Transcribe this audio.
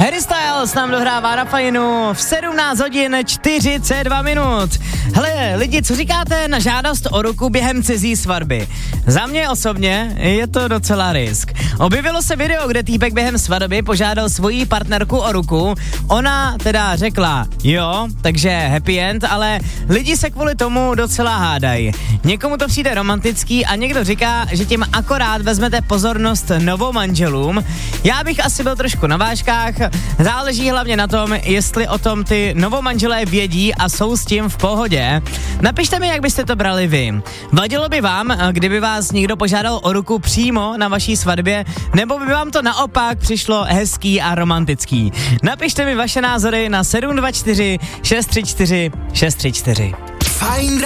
Harry Styles nám dohrává na fajnu v 17 hodin 42 minut. Hele, lidi, co říkáte na žádost o ruku během cizí svatby? Za mě osobně je to docela risk. Objevilo se video, kde týpek během svatby požádal svoji partnerku o ruku. Ona teda řekla jo, takže happy end, ale lidi se kvůli tomu docela hádají. Někomu to přijde romantický a někdo říká, že tím akorát vezmete pozornost novomanželům. Já bych asi byl trošku na vážkách. Záleží hlavně na tom, jestli o tom ty novomanželé vědí a jsou s tím v pohodě. Napište mi, jak byste to brali vy. Vadilo by vám, kdyby vás někdo požádal o ruku přímo na vaší svatbě, nebo by vám to naopak přišlo hezký a romantický? Napište mi vaše názory na 724 634 634. Fajn